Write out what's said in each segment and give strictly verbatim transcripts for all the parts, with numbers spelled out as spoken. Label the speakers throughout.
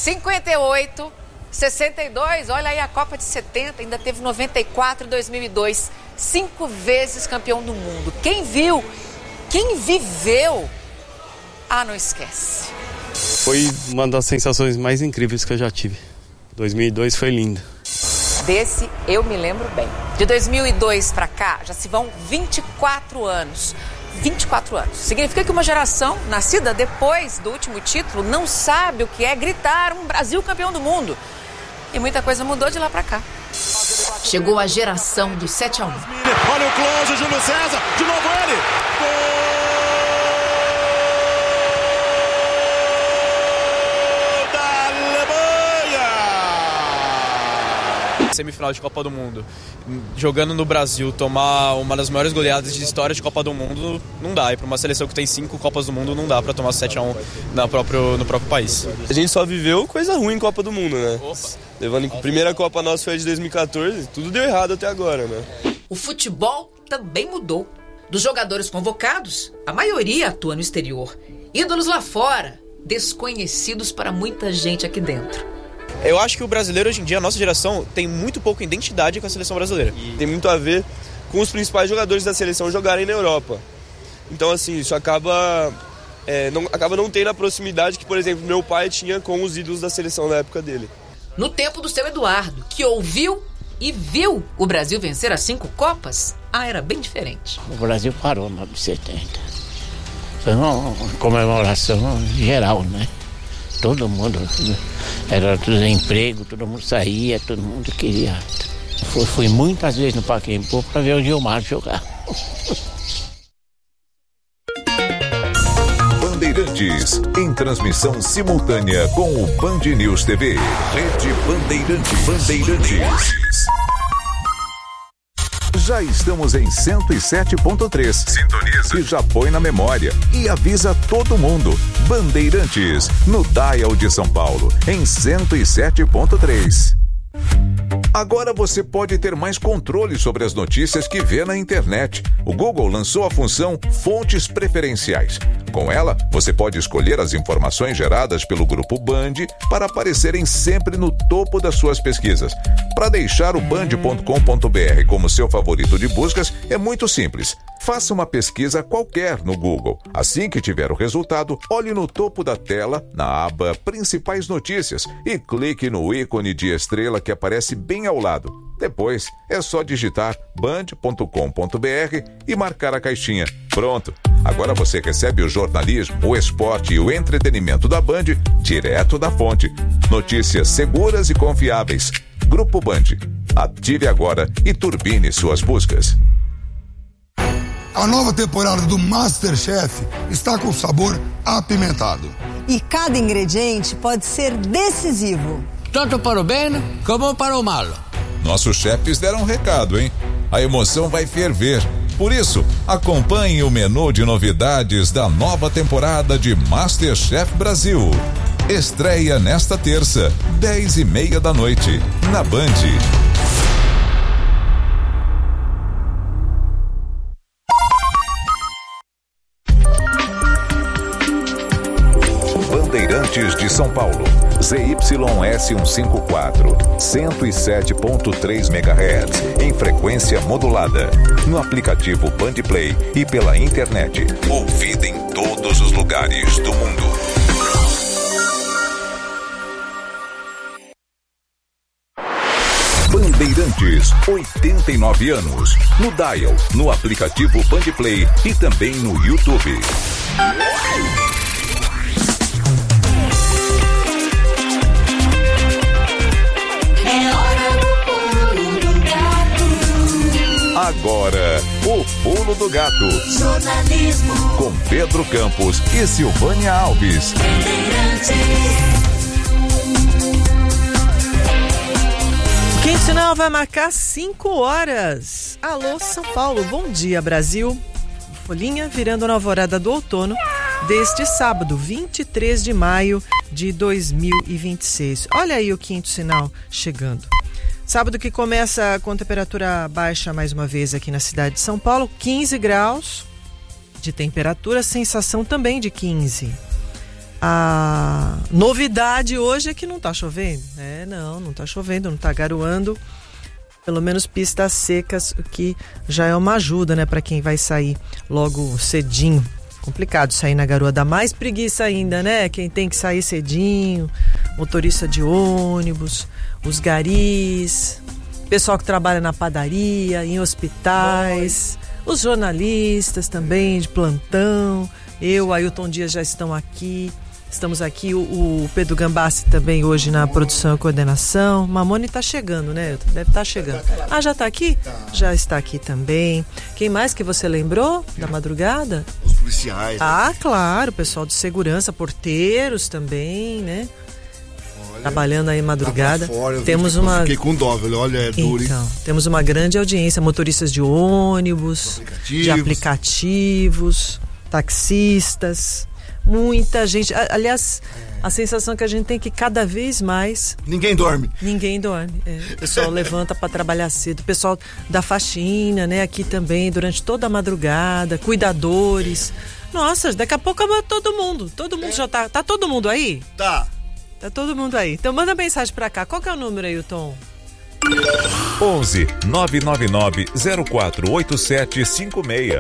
Speaker 1: cinquenta e oito, sessenta e dois, olha aí a Copa de setenta, ainda teve noventa e quatro e dois mil e dois. Cinco vezes campeão do mundo. Quem viu, quem viveu, ah, não esquece.
Speaker 2: Foi uma das sensações mais incríveis que eu já tive. dois mil e dois foi lindo.
Speaker 1: Desse eu me lembro bem. De dois mil e dois para cá, já se vão vinte e quatro anos. vinte e quatro anos. Significa que uma geração nascida depois do último título não sabe o que é gritar um Brasil campeão do mundo. E muita coisa mudou de lá para cá. Chegou a geração do sete a um.
Speaker 3: Olha o close, Júlio César, de novo ele. Gol!
Speaker 4: Semifinal de Copa do Mundo, jogando no Brasil, tomar uma das maiores goleadas de história de Copa do Mundo, não dá. E para uma seleção que tem cinco Copas do Mundo, não dá para tomar sete a um no próprio, no próprio país.
Speaker 2: A gente só viveu coisa ruim em Copa do Mundo, né?
Speaker 4: Opa.
Speaker 2: Levando a primeira Copa nossa foi a de dois mil e catorze, tudo deu errado até agora, né?
Speaker 1: O futebol também mudou. Dos jogadores convocados, a maioria atua no exterior. Ídolos lá fora, desconhecidos para muita gente aqui dentro.
Speaker 4: Eu acho que o brasileiro hoje em dia, a nossa geração, tem muito pouca identidade com a seleção brasileira.
Speaker 2: E tem muito a ver com os principais jogadores da seleção jogarem na Europa. Então, assim, isso acaba, é, não, acaba não tendo a proximidade que, por exemplo, meu pai tinha com os ídolos da seleção na época dele.
Speaker 1: No tempo do seu Eduardo, que ouviu e viu o Brasil vencer as cinco Copas, ah, era bem diferente.
Speaker 5: O Brasil parou no ano de setenta. Foi uma comemoração geral, né? Todo mundo, era tudo emprego, todo mundo saía, todo mundo queria. Fui, fui muitas vezes no Pacaembu para ver o Gilmar jogar.
Speaker 6: Bandeirantes, em transmissão simultânea com o Band News T V. Rede Bandeirantes. Bandeirantes. Já estamos em cento e sete ponto três. Sintoniza. E já põe na memória. E avisa todo mundo. Bandeirantes, no Dial de São Paulo, em cento e sete ponto três. Agora você pode ter mais controle sobre as notícias que vê na internet. O Google lançou a função Fontes Preferenciais. Com ela, você pode escolher as informações geradas pelo Grupo Band para aparecerem sempre no topo das suas pesquisas. Para deixar o band ponto com ponto br como seu favorito de buscas, é muito simples. Faça uma pesquisa qualquer no Google. Assim que tiver o resultado, olhe no topo da tela, na aba Principais Notícias, e clique no ícone de estrela que aparece bem ao lado. Depois, é só digitar band ponto com ponto br e marcar a caixinha. Pronto! Agora você recebe o jornalismo, o esporte e o entretenimento da Band direto da fonte. Notícias seguras e confiáveis. Grupo Band. Ative agora e turbine suas buscas.
Speaker 7: A nova temporada do MasterChef está com sabor apimentado.
Speaker 8: E cada ingrediente pode ser decisivo.
Speaker 9: Tanto para o bem como para o mal.
Speaker 6: Nossos chefes deram um recado, hein? A emoção vai ferver. Por isso, acompanhe o menu de novidades da nova temporada de MasterChef Brasil. Estreia nesta terça, dez e meia da noite, na Band. Bandeirantes de São Paulo, Z Y S cento e cinquenta e quatro, cento e sete ponto três megahertz, em frequência modulada, no aplicativo Band Play e pela internet, ouvida em todos os lugares do mundo. Bandeirantes, oitenta e nove anos, no Dial, no aplicativo Band Play e também no YouTube. Agora, o Pulo do Gato. Jornalismo. Com Pedro Campos e Silvânia Alves.
Speaker 10: O Quente Sinal vai marcar cinco horas. Alô, São Paulo. Bom dia, Brasil. Folhinha virando na alvorada do outono deste sábado, vinte e três de maio de dois mil e vinte e seis. Olha aí o Quinto Sinal chegando. Sábado que começa com temperatura baixa mais uma vez aqui na cidade de São Paulo, quinze graus de temperatura, sensação também de quinze. A Novidade hoje é que não tá chovendo. É, não, não tá chovendo, não tá garoando. Pelo menos pistas secas, o que já é uma ajuda, né, para quem vai sair logo cedinho. Complicado sair na garoa, dá mais preguiça ainda, né? Quem tem que sair cedinho, motorista de ônibus, os garis, pessoal que trabalha na padaria, em hospitais, os jornalistas também de plantão. Eu, Ailton Dias já estão aqui. Estamos aqui, o, o Pedro Gambassi também hoje na produção e coordenação. Mamone está chegando, né? Deve estar tá chegando. Ah, já está aqui? Já está aqui também. Quem mais que você lembrou da madrugada?
Speaker 11: Os policiais.
Speaker 10: Ah, né? Claro, o pessoal de segurança, porteiros também, né? Olha, trabalhando aí madrugada.
Speaker 11: Fora,
Speaker 10: temos
Speaker 11: fiquei,
Speaker 10: uma.
Speaker 11: Fiquei com dó, velho. Olha, é duro.
Speaker 10: Então, temos uma grande audiência, motoristas de ônibus, aplicativos. de aplicativos, taxistas. Muita gente, aliás, a sensação que a gente tem é que cada vez mais
Speaker 11: ninguém dorme.
Speaker 10: Ninguém dorme. É. O pessoal levanta para trabalhar cedo. O pessoal da faxina, né? Aqui também durante toda a madrugada, cuidadores. Nossa, daqui a pouco todo mundo, todo mundo é. já tá, tá todo mundo aí?
Speaker 11: Tá.
Speaker 10: Tá todo mundo aí. Então manda mensagem para cá. Qual que é o número aí, Tom?
Speaker 6: onze nove nove nove zero quatro oito sete cinco seis.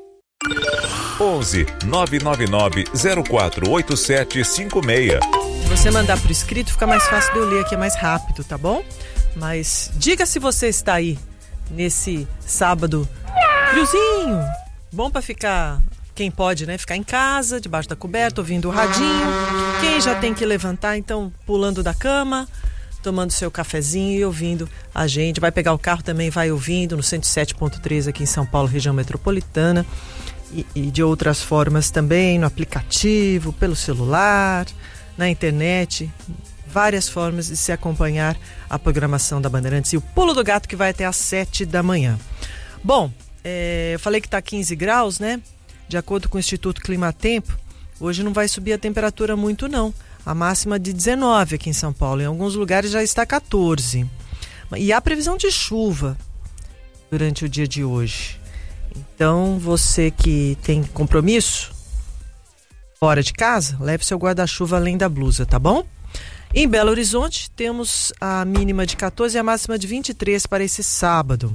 Speaker 6: onze nove nove nove zero quatro oito sete cinco seis.
Speaker 10: Se você mandar por escrito, fica mais fácil de eu ler aqui, é mais rápido, tá bom? Mas diga se você está aí nesse sábado friozinho, bom pra ficar, quem pode, né? Ficar em casa, debaixo da coberta, ouvindo o radinho. Quem já tem que levantar, então pulando da cama, tomando seu cafezinho e ouvindo a gente. Vai pegar o carro também, vai ouvindo no cento e sete ponto três aqui em São Paulo, região metropolitana. E, e de outras formas também, no aplicativo, pelo celular, na internet, várias formas de se acompanhar a programação da Bandeirantes e o Pulo do Gato, que vai até às sete da manhã. Bom, é, eu falei que está quinze graus, né? De acordo com o Instituto Climatempo, hoje não vai subir a temperatura muito não. A máxima de dezenove aqui em São Paulo, em alguns lugares já está quatorze. E há previsão de chuva durante o dia de hoje. Então, você que tem compromisso fora de casa, leve seu guarda-chuva além da blusa, tá bom? Em Belo Horizonte, temos a mínima de quatorze e a máxima de vinte e três para esse sábado.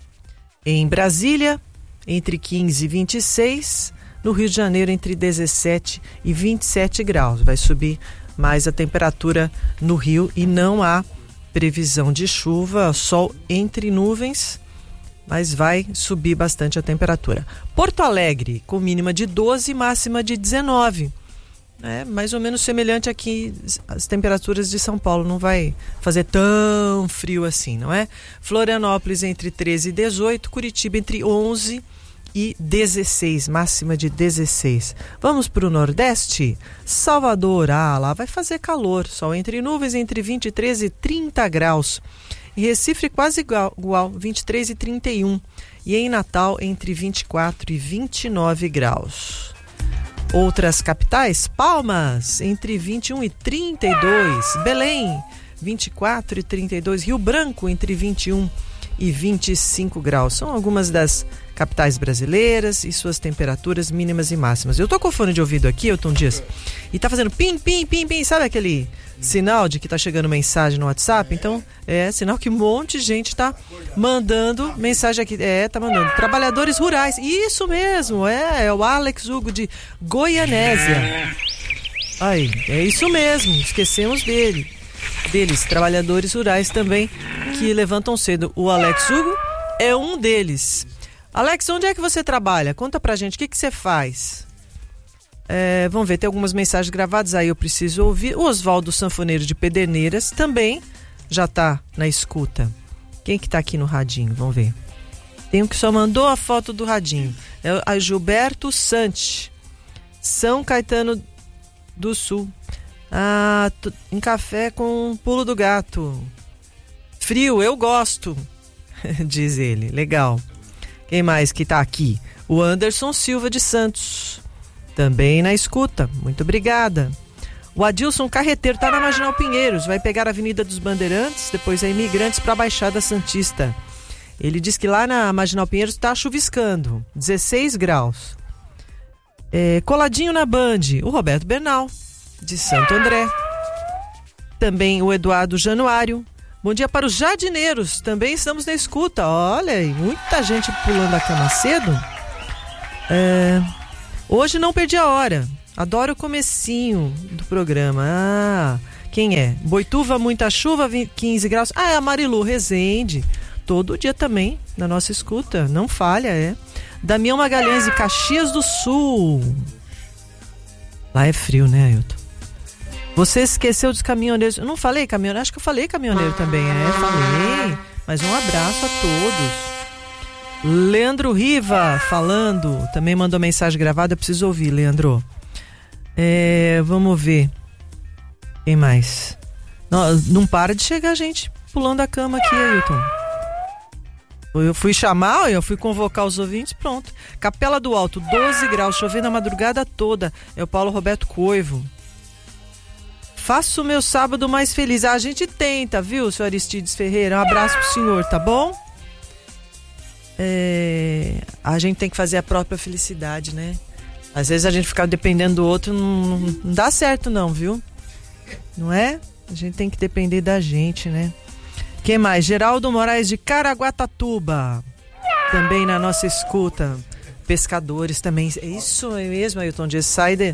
Speaker 10: Em Brasília, entre quinze e vinte e seis. No Rio de Janeiro, entre dezessete e vinte e sete graus. Vai subir mais a temperatura no Rio e não há previsão de chuva, sol entre nuvens, mas vai subir bastante a temperatura. Porto Alegre, com mínima de doze e máxima de dezenove. É mais ou menos semelhante aqui às temperaturas de São Paulo. Não vai fazer tão frio assim, não é? Florianópolis, entre treze e dezoito. Curitiba, entre onze e dezesseis, máxima de dezesseis. Vamos para o Nordeste? Salvador, ah, lá vai fazer calor. Sol entre nuvens, entre vinte e três e trinta graus. Em Recife, quase igual, igual, vinte e três e trinta e um. E em Natal, entre vinte e quatro e vinte e nove graus. Outras capitais, Palmas, entre vinte e um e trinta e dois. Belém, vinte e quatro e trinta e dois. Rio Branco, entre vinte e um e vinte e cinco graus. São algumas das capitais brasileiras e suas temperaturas mínimas e máximas. Eu tô com o fone de ouvido aqui, Ailton Dias, e tá fazendo pim, pim, pim, pim. Sabe aquele sinal de que tá chegando mensagem no WhatsApp? Então, é sinal que um monte de gente tá mandando mensagem aqui. É, tá mandando. Trabalhadores rurais. Isso mesmo, é, é o Alex Hugo de Goianésia. Aí, é isso mesmo, esquecemos dele. Deles, trabalhadores rurais também, que levantam cedo. O Alex Hugo é um deles. Alex, onde é que você trabalha? Conta pra gente, o que que você faz? É, vamos ver, tem algumas mensagens gravadas aí, eu preciso ouvir. O Oswaldo Sanfoneiro de Pederneiras também já tá na escuta. Quem que tá aqui no radinho? Vamos ver. Tem um que só mandou a foto do radinho. É a Gilberto Santi, São Caetano do Sul. Ah, t- em café com pulo do gato. Frio, eu gosto, diz ele. Legal. Quem mais que tá aqui? O Anderson Silva de Santos, também na escuta. Muito obrigada. O Adilson Carreteiro tá na Marginal Pinheiros, vai pegar a Avenida dos Bandeirantes, depois a Imigrantes para a Baixada Santista. Ele diz que lá na Marginal Pinheiros tá chuviscando, dezesseis graus. É, coladinho na Band, o Roberto Bernal. de Santo André. Também o Eduardo Januário. Bom dia para os jardineiros, também estamos na escuta. Olha aí, muita gente pulando a cama cedo. É, hoje não perdi a hora, adoro o comecinho do programa. Ah, quem é? Boituva, muita chuva, quinze graus. Ah, é a Marilu Rezende, todo dia também na nossa escuta, não falha, é. Damião Magalhães de Caxias do Sul. Lá é frio, né, Ailton? Você esqueceu dos caminhoneiros. Eu não falei caminhoneiro? Acho que eu falei caminhoneiro também, é, falei. Mas um abraço a todos. Leandro Riva falando, também mandou mensagem gravada, eu preciso ouvir, Leandro. É, vamos ver. Quem mais? Não, não para de chegar gente pulando a cama aqui, Ailton. Eu fui chamar, eu fui convocar os ouvintes, pronto. Capela do Alto, doze graus, chovendo a madrugada toda. É o Paulo Roberto Coivo. Faço o meu sábado mais feliz. Ah, a gente tenta, viu, senhor Aristides Ferreira? Um abraço pro senhor, tá bom? É, a gente tem que fazer a própria felicidade, né? Às vezes a gente ficar dependendo do outro não, não dá certo não, viu? Não é? A gente tem que depender da gente, né? Quem mais? Geraldo Moraes de Caraguatatuba, também na nossa escuta. Pescadores também. É isso mesmo, Ailton Dias. Sai de,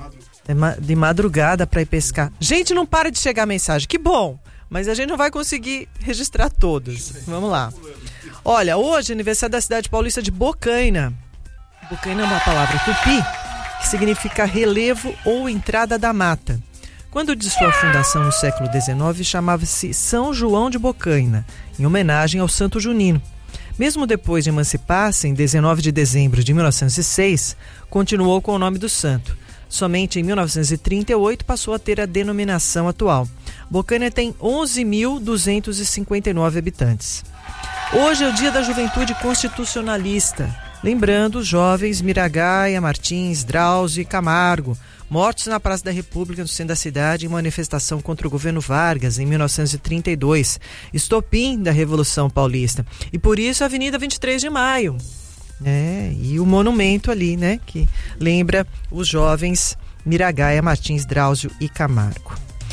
Speaker 10: de madrugada para ir pescar. Gente, não para de chegar a mensagem. Que bom, mas a gente não vai conseguir registrar todos. Vamos lá. Olha, hoje é aniversário da cidade paulista de Bocaina. Bocaina é uma palavra tupi que significa relevo ou entrada da mata. Quando de sua fundação no século dezenove, chamava-se São João de Bocaina, em homenagem ao Santo Junino. Mesmo depois de emancipar-se, em dezenove de dezembro de mil novecentos e seis, continuou com o nome do santo. Somente em mil novecentos e trinta e oito passou a ter a denominação atual. Bocaina tem onze mil duzentos e cinquenta e nove habitantes. Hoje é o Dia da Juventude Constitucionalista. Lembrando os jovens Miragaia, Martins, Drauzio e Camargo, mortos na Praça da República, no centro da cidade, em manifestação contra o governo Vargas, em mil novecentos e trinta e dois, estopim da Revolução Paulista. E por isso a Avenida vinte e três de maio, né? E o monumento ali, né? Que lembra os jovens Miragaia, Martins, Drauzio e Camargo.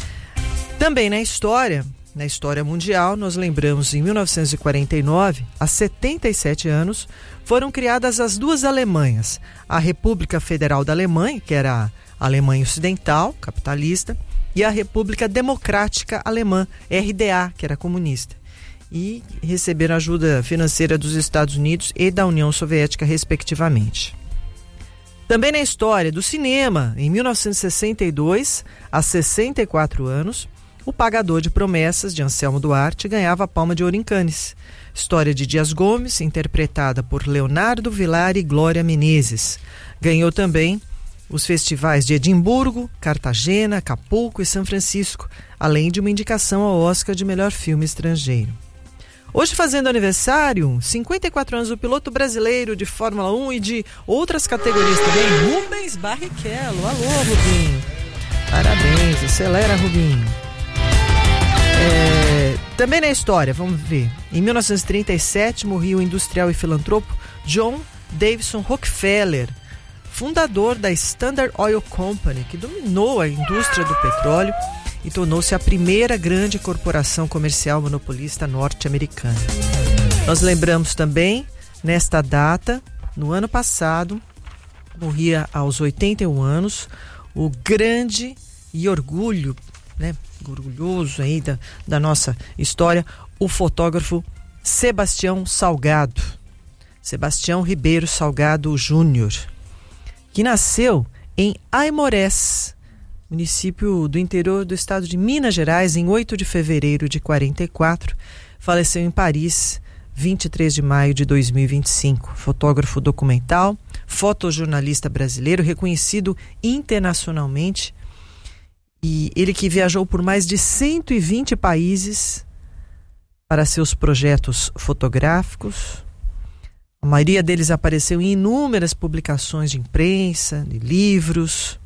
Speaker 10: Também na história, na história mundial, nós lembramos em mil novecentos e quarenta e nove, há setenta e sete anos, foram criadas as duas Alemanhas, a República Federal da Alemanha, que era a Alemanha Ocidental, capitalista, e a República Democrática Alemã, R D A, que era comunista. E receberam ajuda financeira dos Estados Unidos e da União Soviética, respectivamente. Também na história do cinema, em mil novecentos e sessenta e dois, há sessenta e quatro anos, O Pagador de Promessas, de Anselmo Duarte, ganhava a Palma de Ouro em Cannes. História de Dias Gomes, interpretada por Leonardo Vilar e Glória Menezes. Ganhou também os festivais de Edimburgo, Cartagena, Acapulco e São Francisco, além de uma indicação ao Oscar de melhor filme estrangeiro. Hoje fazendo aniversário, cinquenta e quatro anos, o piloto brasileiro de Fórmula um e de outras categorias também, Rubens Barrichello. Alô, Rubinho. Parabéns, acelera, Rubinho. É, também na história, vamos ver. Em mil novecentos e trinta e sete, morreu o industrial e filantropo John Davison Rockefeller, fundador da Standard Oil Company, que dominou a indústria do petróleo e tornou-se a primeira grande corporação comercial monopolista norte-americana. Nós lembramos também, nesta data, no ano passado, morria aos oitenta e um anos, o grande e orgulho, né, orgulhoso aí da, da nossa história, o fotógrafo Sebastião Salgado, Sebastião Ribeiro Salgado Júnior, que nasceu em Aimorés, município do interior do estado de Minas Gerais, em oito de fevereiro de quarenta e quatro, faleceu em Paris, vinte e três de maio de dois mil e vinte e cinco. Fotógrafo documental, fotojornalista brasileiro, reconhecido internacionalmente, e ele que viajou por mais de cento e vinte países para seus projetos fotográficos. A maioria deles apareceu em inúmeras publicações de imprensa, de livros,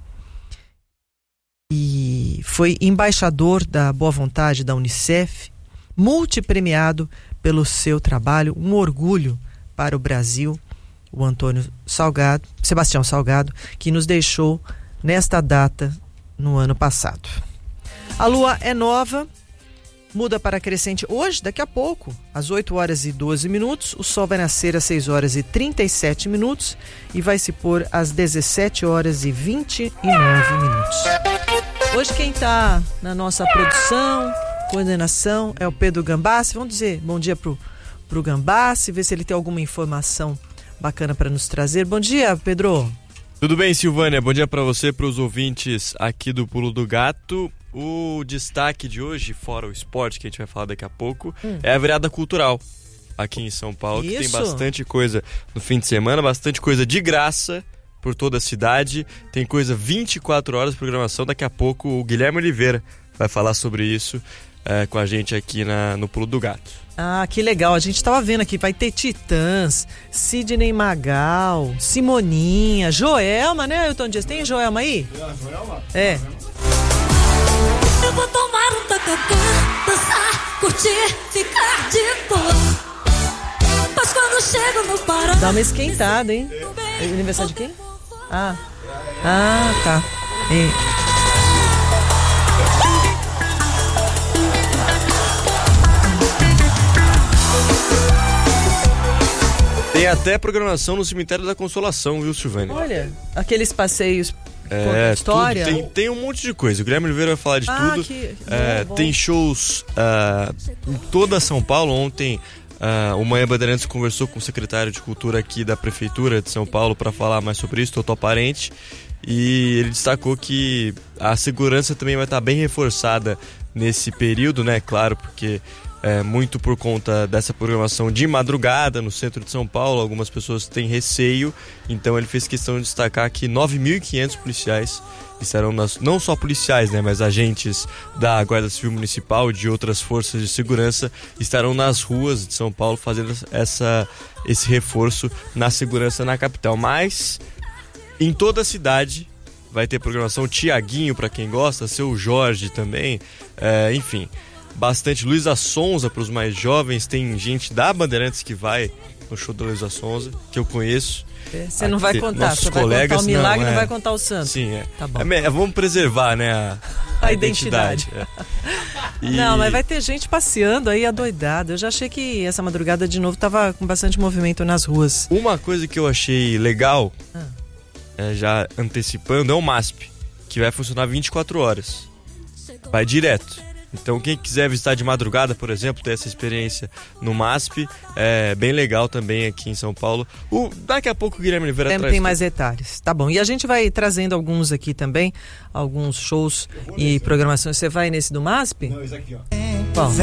Speaker 10: e foi embaixador da Boa Vontade da Unicef, multipremiado pelo seu trabalho, um orgulho para o Brasil, o Antônio Salgado, Sebastião Salgado, que nos deixou nesta data no ano passado. A lua é nova, muda para crescente hoje, daqui a pouco, às oito horas e doze minutos. O sol vai nascer às seis horas e trinta e sete minutos e vai se pôr às dezessete horas e vinte e nove minutos. Hoje quem está na nossa produção, coordenação, é o Pedro Gambassi. Vamos dizer bom dia pro, pro Gambassi, ver se ele tem alguma informação bacana para nos trazer. Bom dia, Pedro.
Speaker 12: Tudo bem, Silvânia? Bom dia para você, para os ouvintes aqui do Pulo do Gato. O destaque de hoje, fora o esporte, que a gente vai falar daqui a pouco, hum. é a virada cultural aqui em São Paulo, Isso. que tem bastante coisa no fim de semana, bastante coisa de graça por toda a cidade. Tem coisa vinte e quatro horas de programação. Daqui a pouco o Guilherme Oliveira vai falar sobre isso é, com a gente aqui na, no Pulo do Gato.
Speaker 10: Ah, que legal. A gente estava vendo aqui, vai ter Titãs, Sidney Magal, Simoninha, Joelma, né, Ailton Dias? Tem Joelma aí? É, Joelma. É.
Speaker 13: Eu vou tomar um tacacá, dançar, curtir, ficar de boa. Mas quando chego no Pará...
Speaker 10: Dá uma esquentada, hein? É aniversário de quem? Ah, ah, tá. É.
Speaker 12: Tem até programação no Cemitério da Consolação, viu, Silvânia?
Speaker 10: Olha, aqueles passeios
Speaker 12: é,
Speaker 10: história.
Speaker 12: Tudo, tem, tem um monte de coisa. O Guilherme Oliveira vai falar de
Speaker 10: ah,
Speaker 12: tudo.
Speaker 10: Que...
Speaker 12: É, bom, bom. Tem shows uh, em toda São Paulo. Ontem uh, o Manhã Bandeirantes conversou com o secretário de Cultura aqui da Prefeitura de São Paulo para falar mais sobre isso, Totó Parente. E ele destacou que a segurança também vai estar bem reforçada nesse período, né? Claro, porque... É, muito por conta dessa programação de madrugada no centro de São Paulo, algumas pessoas têm receio, então ele fez questão de destacar que nove mil e quinhentos policiais estarão nas, não só policiais, né, mas agentes da Guarda Civil Municipal e de outras forças de segurança estarão nas ruas de São Paulo fazendo essa, esse reforço na segurança na capital. Mas em toda a cidade vai ter programação. Tiaguinho, para quem gosta, Seu Jorge também, é, enfim... Bastante. Luísa Sonza para os mais jovens. Tem gente da Bandeirantes que vai no show da Luísa Sonza, que eu conheço.
Speaker 10: Você não vai contar, você vai
Speaker 12: colegas,
Speaker 10: contar o milagre,
Speaker 12: não, é,
Speaker 10: não vai contar o santo.
Speaker 12: Sim, é.
Speaker 10: Tá bom.
Speaker 12: É, vamos preservar, né, a, a,
Speaker 10: a identidade.
Speaker 12: identidade. É. E...
Speaker 10: Não, mas vai ter gente passeando aí adoidada. Eu já achei que essa madrugada de novo tava com bastante movimento nas ruas.
Speaker 12: Uma coisa que eu achei legal, ah. é, já antecipando, é o MASP, que vai funcionar vinte e quatro horas. Vai direto. Então quem quiser visitar de madrugada, por exemplo, ter essa experiência no MASP, é bem legal também aqui em São Paulo. O, daqui a pouco o Guilherme Oliveira traz.
Speaker 10: Tem mais detalhes, tá bom. E a gente vai trazendo alguns aqui também, alguns shows e programações. Você vai nesse do MASP?
Speaker 11: Não, esse aqui, ó.
Speaker 10: Bom.